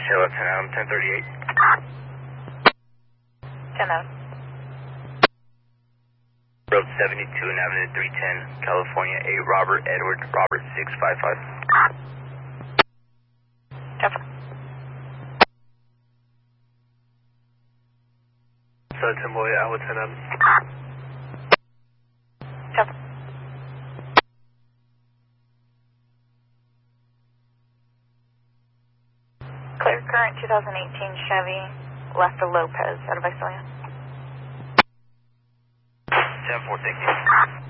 Hello, 1038. 10 out. Road 72 and Avenue 310, California, A. Robert Edward Robert 655. 10. So, Timboy, Iowa 10 out. 10. Clear current 2018 Chevy, left of Lopez, out of Visalia. 10-4, thank you.